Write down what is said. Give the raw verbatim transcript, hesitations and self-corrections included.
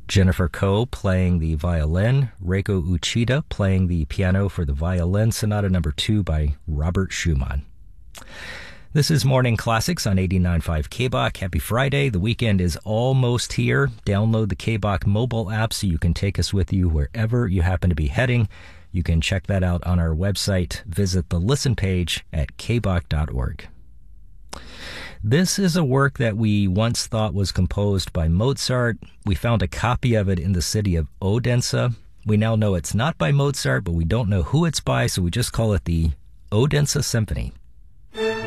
Jennifer Koh playing the violin, Reiko Uchida playing the piano for the violin Sonata number two by Robert Schumann. This is Morning Classics on eighty-nine point five K B O C. Happy Friday. The weekend is almost here. Download the K B O C mobile app so you can take us with you wherever you happen to be heading. You can check that out on our website. Visit the listen page at k b o c dot org. This is a work that we once thought was composed by Mozart. We found a copy of it in the city of Odense. We now know it's not by Mozart, but we don't know who it's by, so we just call it the Odense Symphony.